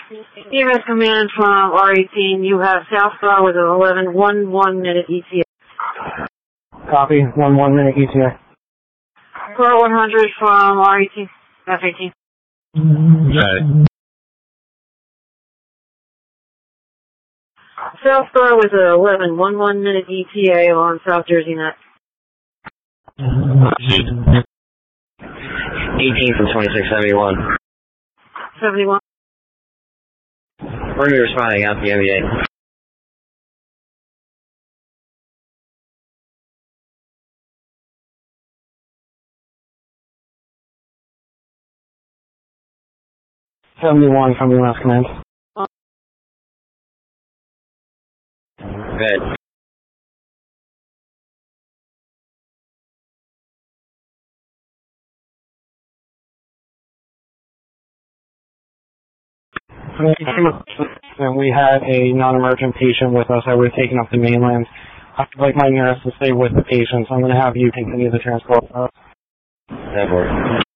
EMS command from R18, you have South Star with an 11-1-1-minute ETA. Copy, 1 minute ETA. Car 100 from R18, F18. Got it. South Star with an 11-1-1-minute ETA on South Jersey Net. 18 from 2671. 71. We're going to be responding out the NBA. '71 from EMS command. Good. And we had a non-emergent patient with us that we're taking up the mainland. I'd like my nurse to stay with the patient, so I'm going to have you continue the transport. That works.